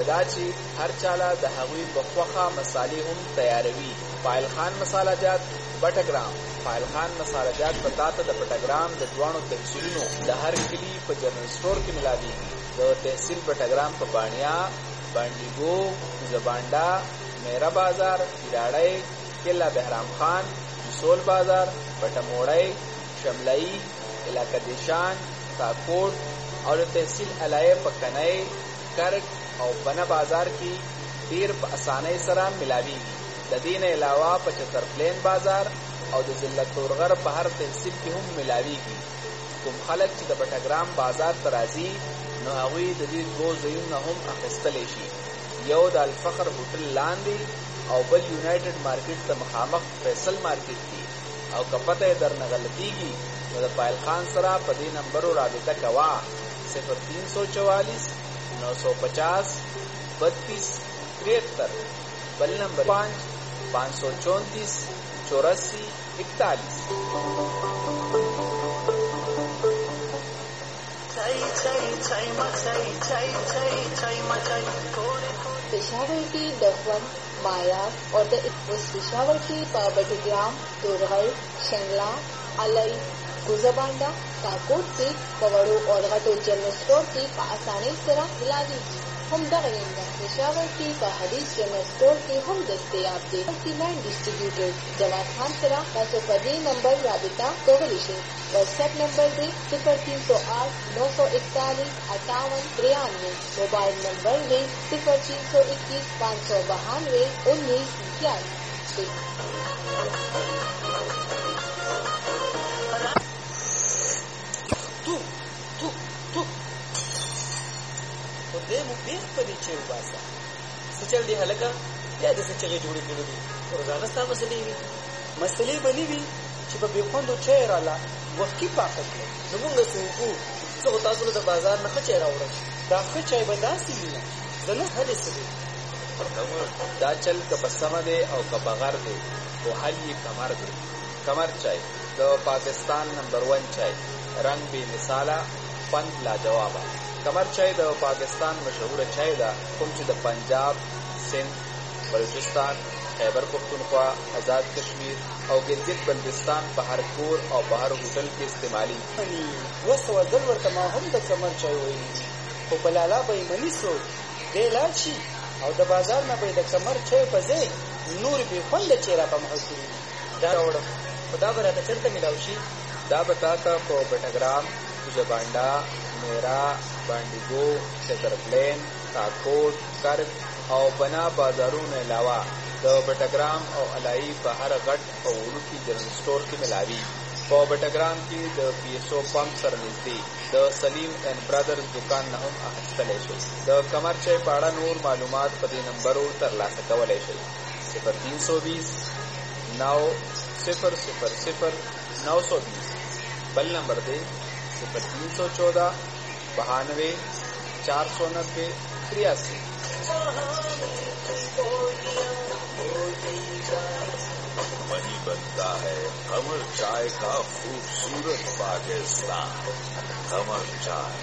دا چې هر چاله د هغوی په خوښه مسالې هم تیاروي. فایل خان مساله جات بټګرام. فایل خان مساله جات په تاته د بټګرام د دوانو تحصیلونو د هر کلی په جنرال سٹور کې ملاویږي. د تحصیل بټګرام په بانیا، بانډیګو، زبانډا، میرا بازار، ایراړی، کلا بهرام خان، سول بازار، بټموړی، شملئی، علاقه دیشان، کاکوټ او د تحصیل علایه په کنای، کرک او بنا بازار کې ډیر په اسانۍ سره ملاویږي. د دې نه علاوه په چتر پلین بازار او د ضلع تورغر په هر تحصیل کې هم ملاویږي. کوم خلک چې د بټګرام بازار ته راځي نو هغوی د دې دوه ځایونو هم اخیستلی شي. یو د الفخر هوټل لاندې او بل یونایټډ مارکیټ ته مخامخ فیصل مارکیټ کې. او که پته یې درنه غلطیږي نو د فایل خان سره په دې نمبرو رابطه کوه: 0344 950 32 73. بل نمبر 534 84 41. पेशावर की दफन माया और उस पेशावर की बटग्राम, तोरहल, शंगला, अलई, गुजबांडा, काकोट से पवड़ो और घटो जनरल स्टोर की आसानी से मिला दीजिए. हम दगेंगे पेशावर की हदीस जनरल स्टोर के हम दस्तियाब थे. लैंड डिस्ट्रीब्यूटर जवाब खान सरा पदी नंबर राबिता कोवलिशन. व्हाट्सएप नंबर दे 0308 941 58 93. मोबाइल नंबर दे 0321 592 19 11. دې مو بیخ په دې چې وباسه څه چل دی هلکه یا د څه چغې جوړې کړې دي. روزانه ستا مسلې وي، مسلې به نه وي چې په بېخوندو چای راله وختي پاکه کړې. زمونږ سوکو زه خو تاسو له د بازار نه ښه چای راوړم. دا ښه چای به داسې وي نه زه نه هلې څه دی. دا چل که په سمه دی او که بغیر دی خو حل یې کمر دی. کمر چای د پاکستان نمبر 1 چای، رنگ بې مثاله، خوند لاجوابه. کمر چای د پاکستان مشهوره چای ده کوم چې د پنجاب، سند، بلوچستان، خیبر پختونخوا، آزاد کشمیر او ګلګت بلتستان په هر کور او په هر هوټل کې استعمالي. 200 ځل ورته ما هم د کمر چای ویلي خو په لالا به یې مني څوک. دی لاړ شي او د بازار نه به یې د کمر چای په ځای نور بې خونده چای را په مخه کړي. دا راوړم خو دا به راته چېرته میلاو شي؟ دا به تا ته په بټګرام، زبانډا، میرا، بانډیګو، چتر پلین، کاکوټ، کرک او بنا بازارونو علاوه د بټګرام او علایي په هر غټ او وړوکي جنرال سٹور کې ملاوي. په بټګرام کې د پی ایس او پمپ سره نږدې د سلیم اینڈ برادرز دکان نه هم اخیستلی شئ. د کمر چای په اړه نور معلومات په دې نمبرو ترلاسه کولی شئ: 0320 900 920. بل نمبر دی 0314 92 490 83. वही बनता है कमर चाय का खूबसूरत पाकिस्तान. कमर चाय.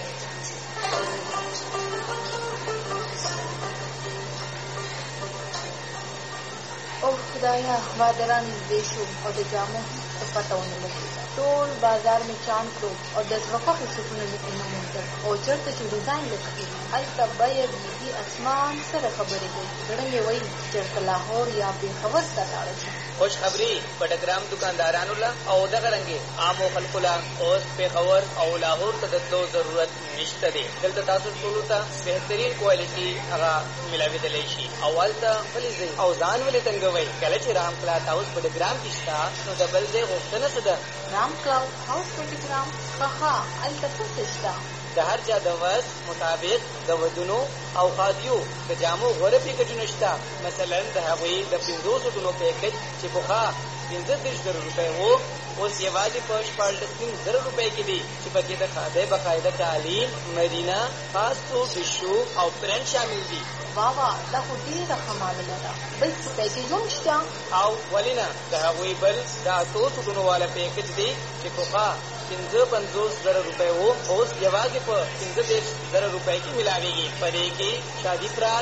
او خدایا بادران دیشو او د جامو پتاونه لګي. ټول بازار می چان کړو او د ځوخه خصوصونه لیکل مونږ او چرته چې ډیزاین لکه البته باید دې اسمان سره خبرې کوي. ګړنګ وایي چې لاهور یا به خبر ستاره شي. خوش خبری بټګرام دکاندارانو لا او دغه رنګي عام خلکو لا اوس په خبر او لاهور ته دتلو ضرورت نشته دی. دلته تاسو ټول ته بهترین کوالټي هغه ملاوي شي. اول ته فلزي او ځان ولې تنګوي کله چې رام کلاس هاوس بټګرام کې شته نو د بل ځای غوښتنه څه ده؟ رام کلاس هاوس بټګرام ښه البته شته. د هر چا د وس مطابق د ودونو او خادیو د جامو غوره پیکجونه شته. مثلا د هغوی د 500 ټنو پیکج چې پخوا 15,000 روپۍ وو اوس یوازې په 14,000 روپۍ کې دي چې پکې د خادۍ باقاعده تعلیم، مدینه، پاسپو، ټیشو او پرنټ شامل دي. واوا دا خو ډېره ښه معلومه ده. بل څه پیکج هم شته؟ او ولې نه، د هغوی بل د 800 ټنو والا پیکج دی چې پخوا 55,000 روپۍ وو اوس یوازې په 15,000 روپۍ کې ملاویږي. په دې کې شادي فرات